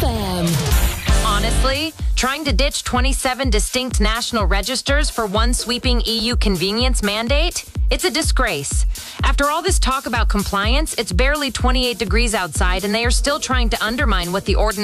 FM. Honestly, trying to ditch 27 distinct national registers for one sweeping EU convenience mandate? It's a disgrace. After all this talk about compliance, it's barely 28 degrees outside, and they are still trying to undermine what the ordinance